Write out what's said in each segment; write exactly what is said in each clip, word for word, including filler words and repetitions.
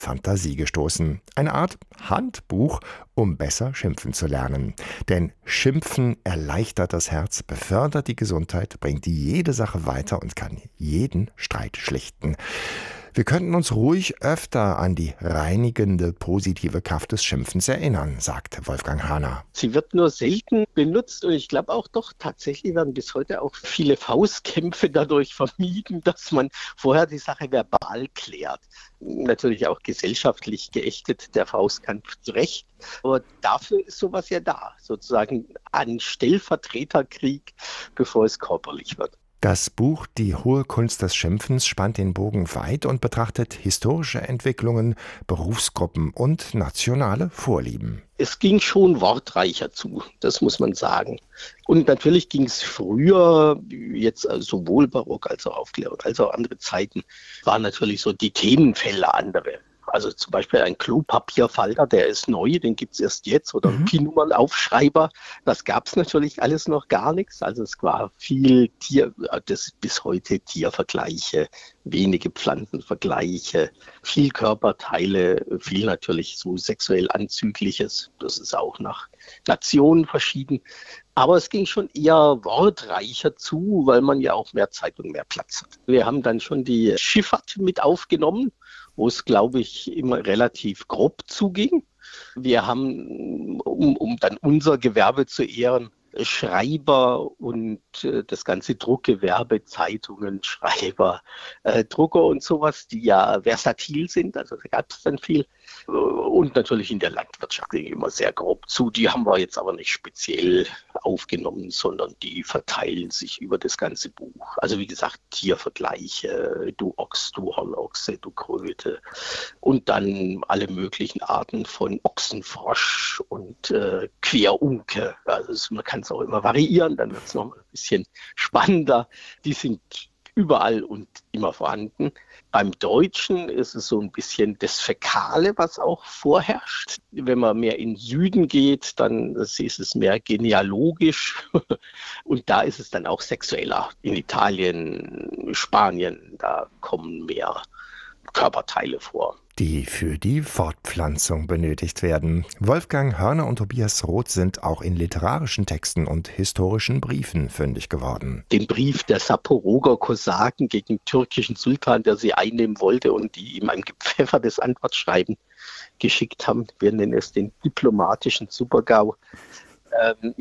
Fantasie gestoßen. Eine Art Handbuch, um besser schimpfen zu lernen. Denn Schimpfen erleichtert das Herz, befördert die Gesundheit, bringt jede Sache weiter und kann jeden Streit schlichten. Wir könnten uns ruhig öfter an die reinigende, positive Kraft des Schimpfens erinnern, sagt Wolfgang Hahner. Sie wird nur selten benutzt und ich glaube auch doch, tatsächlich werden bis heute auch viele Faustkämpfe dadurch vermieden, dass man vorher die Sache verbal klärt. Natürlich auch gesellschaftlich geächtet, der Faustkampf zu Recht. Aber dafür ist sowas ja da, sozusagen ein Stellvertreterkrieg, bevor es körperlich wird. Das Buch »Die hohe Kunst des Schimpfens« spannt den Bogen weit und betrachtet historische Entwicklungen, Berufsgruppen und nationale Vorlieben. Es ging schon wortreicher zu, das muss man sagen. Und natürlich ging es früher, jetzt sowohl Barock als auch Aufklärung, als auch andere Zeiten, waren natürlich so die Themenfelder andere. Also zum Beispiel ein Klopapierfalter, der ist neu, den gibt es erst jetzt, oder ein P I N-Nummernaufschreiber. Das gab es natürlich alles noch gar nichts. Also es war viel Tier, das bis heute Tiervergleiche, wenige Pflanzenvergleiche, viel Körperteile, viel natürlich so sexuell Anzügliches. Das ist auch nach Nationen verschieden. Aber es ging schon eher wortreicher zu, weil man ja auch mehr Zeit und mehr Platz hat. Wir haben dann schon die Schifffahrt mit aufgenommen, wo es, glaube ich, immer relativ grob zuging. Wir haben, um, um dann unser Gewerbe zu ehren, Schreiber und äh, das ganze Druckgewerbe, Zeitungen, Schreiber, äh, Drucker und sowas, die ja versatil sind, also da gab es dann viel. Und natürlich in der Landwirtschaft ging immer sehr grob zu. Die haben wir jetzt aber nicht speziell aufgenommen, sondern die verteilen sich über das ganze Buch. Also wie gesagt, Tiervergleiche, du Ochs, du Hornochse, du Kröte und dann alle möglichen Arten von Ochsenfrosch und äh, Querunke. Also man kann es auch immer variieren, dann wird es noch ein bisschen spannender. Die sind überall und immer vorhanden. Beim Deutschen ist es so ein bisschen das Fäkale, was auch vorherrscht. Wenn man mehr in den Süden geht, dann ist es mehr genealogisch und da ist es dann auch sexueller. In Italien, Spanien, da kommen mehr Körperteile vor, die für die Fortpflanzung benötigt werden. Wolfgang Hörner und Tobias Roth sind auch in literarischen Texten und historischen Briefen fündig geworden. Den Brief der Saporoger Kosaken gegen den türkischen Sultan, der sie einnehmen wollte und die ihm ein gepfeffertes Antwortschreiben geschickt haben. Wir nennen es den diplomatischen Super-GAU. Ähm,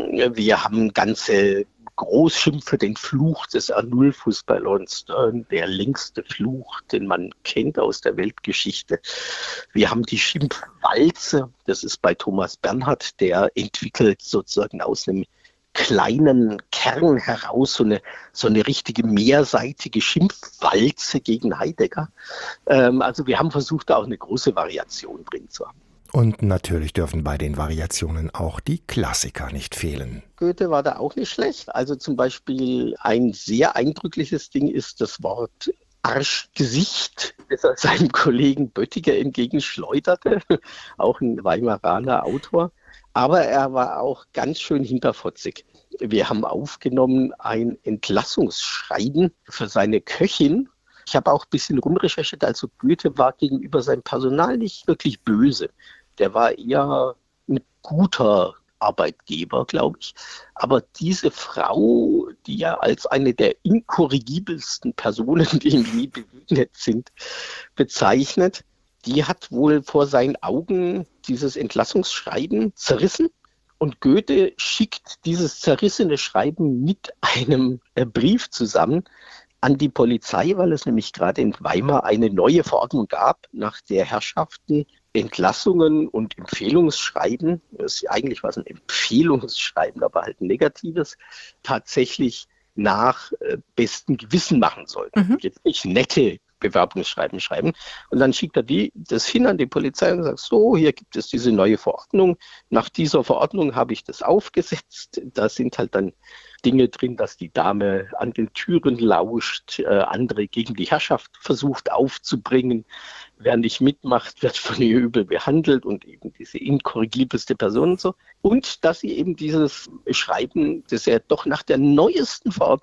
wir haben ganze Großschimpfe, den Fluch des Arnulfus bei Lord Sterne, der längste Fluch, den man kennt aus der Weltgeschichte. Wir haben die Schimpfwalze, das ist bei Thomas Bernhard, der entwickelt sozusagen aus einem kleinen Kern heraus so eine, so eine richtige mehrseitige Schimpfwalze gegen Heidegger. Ähm, also wir haben versucht, da auch eine große Variation drin zu haben. Und natürlich dürfen bei den Variationen auch die Klassiker nicht fehlen. Goethe war da auch nicht schlecht. Also zum Beispiel ein sehr eindrückliches Ding ist das Wort Arschgesicht, das er seinem Kollegen Böttiger entgegenschleuderte, auch ein Weimaraner Autor. Aber er war auch ganz schön hinterfotzig. Wir haben aufgenommen ein Entlassungsschreiben für seine Köchin. Ich habe auch ein bisschen rumrecherchiert, also Goethe war gegenüber seinem Personal nicht wirklich böse. Der war eher ein guter Arbeitgeber, glaube ich. Aber diese Frau, die ja als eine der inkorrigibelsten Personen, die ihm je begegnet sind, bezeichnet, die hat wohl vor seinen Augen dieses Entlassungsschreiben zerrissen. Und Goethe schickt dieses zerrissene Schreiben mit einem Brief zusammen an die Polizei, weil es nämlich gerade in Weimar eine neue Verordnung gab, nach der Herrschaften Entlassungen und Empfehlungsschreiben, das ist eigentlich was ein Empfehlungsschreiben, aber halt ein negatives, tatsächlich nach äh, bestem Gewissen machen sollten. Mhm. Jetzt nicht nette Bewerbungsschreiben schreiben. Und dann schickt er die, das hin an die Polizei und sagt, so, hier gibt es diese neue Verordnung. Nach dieser Verordnung habe ich das aufgesetzt. Da sind halt dann Dinge drin, dass die Dame an den Türen lauscht, äh, andere gegen die Herrschaft versucht aufzubringen. Wer nicht mitmacht, wird von ihr übel behandelt und eben diese inkorrigibelste Person und so. Und dass sie eben dieses Schreiben, das er doch nach der neuesten Verordnung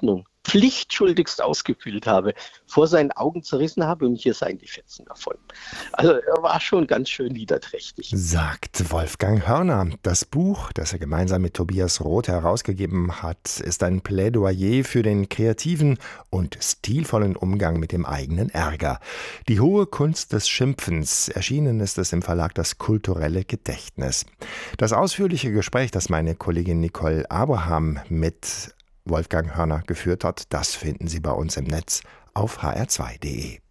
pflichtschuldigst ausgefüllt habe, vor seinen Augen zerrissen habe und hier seien die Fetzen davon. Also er war schon ganz schön niederträchtig. Sagt Wolfgang Hörner. Das Buch, das er gemeinsam mit Tobias Roth herausgegeben hat, ist ein Plädoyer für den kreativen und stilvollen Umgang mit dem eigenen Ärger. Die hohe Kunst des Schimpfens. Erschienen ist es im Verlag Das kulturelle Gedächtnis. Das ausführliche Gespräch, das meine Kollegin Nicole Abraham mit Wolfgang Hörner geführt hat, das finden Sie bei uns im Netz auf h r zwei punkt d e.